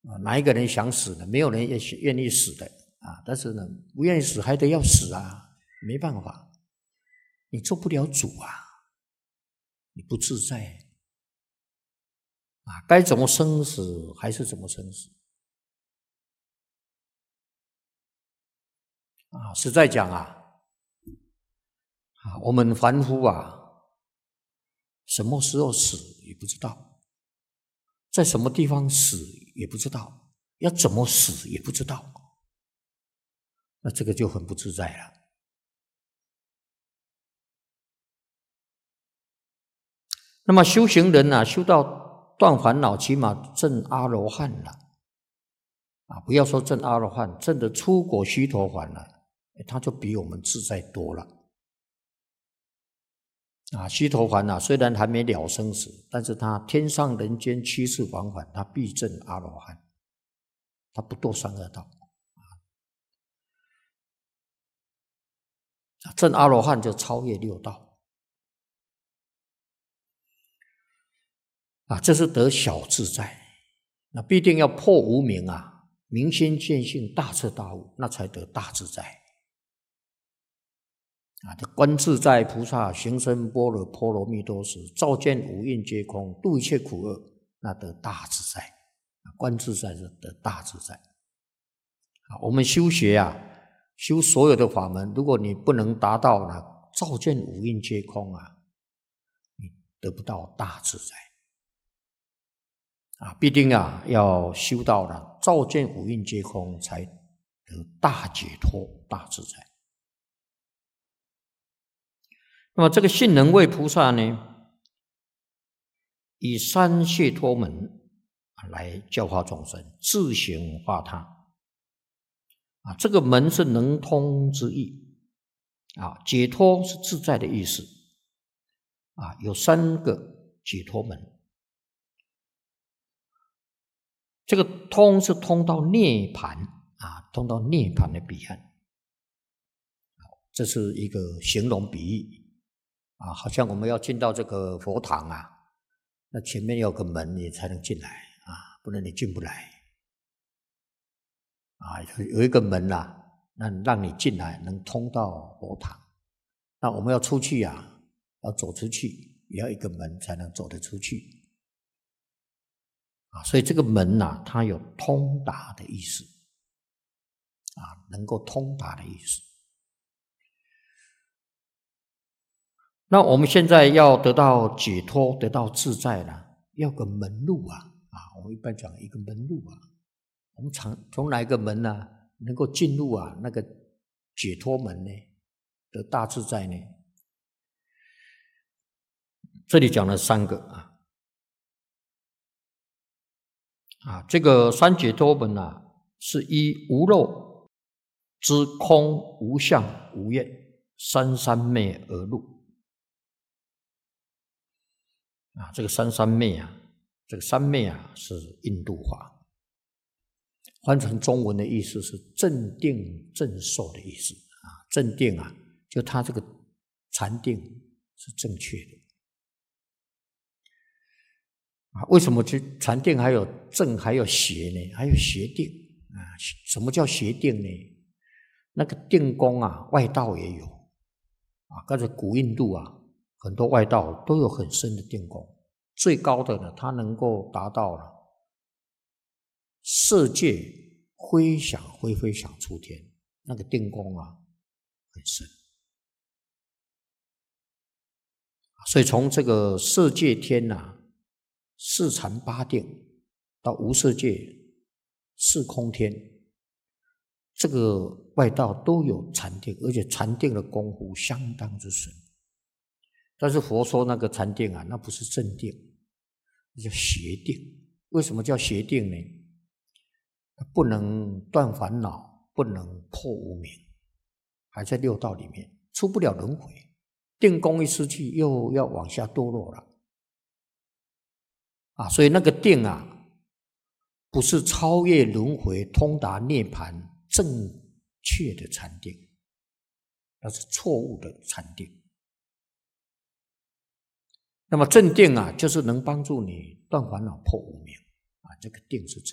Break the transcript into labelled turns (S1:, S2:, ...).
S1: 哪一个人想死呢？没有人愿意死的啊！但是呢，不愿意死还得要死啊，没办法，你做不了主啊，你不自在啊，该怎么生死还是怎么生死啊！实在讲啊，我们凡夫啊，什么时候死也不知道，在什么地方死也不知道，要怎么死也不知道，那这个就很不自在了。那么修行人啊，修到断烦恼，起码证阿罗汉了啊！不要说证阿罗汉，证得出果须陀洹了，他就比我们自在多了啊！须陀洹啊，虽然还没了生死，但是他天上人间七世往返，他必证阿罗汉，他不堕三恶道啊！证阿罗汉就超越六道啊！这是得小自在，那必定要破无明啊，明心见性，大彻大悟，那才得大自在啊！这观自在菩萨行深般若波罗蜜多时，照见五蕴皆空，度一切苦厄，那得大自在。观自在是得大自在啊！我们修学啊，修所有的法门，如果你不能达到了照见五蕴皆空啊，你得不到大自在啊！必定啊要修到了照见五蕴皆空，才得大解脱、大自在。那么这个信能位菩萨呢，以三解脱门来教化众生，自行化他啊！这个门是能通之意啊，解脱是自在的意思啊，有三个解脱门。这个通是通到涅槃啊，通到涅槃的彼岸，这是一个形容比喻啊，好像我们要进到这个佛堂啊，那前面有个门你才能进来啊，不然你进不来啊。有一个门啊，那让你进来能通到佛堂。那我们要出去啊，要走出去，也要一个门才能走得出去啊。所以这个门啊，它有通达的意思啊，能够通达的意思。那我们现在要得到解脱，得到自在了，要个门路啊！我们一般讲一个门路啊，我们从哪一个门呢，能够进入啊那个解脱门呢，得大自在呢？这里讲了三个这个三解脱门啊，是依无漏之空无相无业三三昧而入。这个三三昧啊，这个三昧啊是印度话，换成中文的意思是正定正受的意思啊。正定啊，就他这个禅定是正确的啊。为什么去禅定还有正还有邪呢？还有邪定啊？什么叫邪定呢？那个定功啊，外道也有啊。刚才古印度啊，很多外道都有很深的定功，最高的呢，他能够达到了色界飞翔出天，那个定功啊很深。所以从这个色界天啊，四禅八定到无色界四空天，这个外道都有禅定，而且禅定的功夫相当之深。但是佛说那个禅定啊，那不是正定，那叫邪定。为什么叫邪定呢？不能断烦恼，不能破无明，还在六道里面，出不了轮回。定功一失去，又要往下堕落了所以那个定啊，不是超越轮回、通达涅槃正确的禅定，那是错误的禅定。那么正定啊，就是能帮助你断烦恼、破无明这个定是正